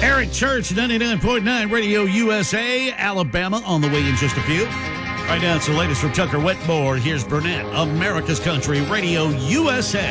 Eric Church, 99.9 Radio USA, Alabama, on the way in just a few. Right now, it's the latest from Tucker Wetmore. Here's Burnett, America's Country, Radio USA.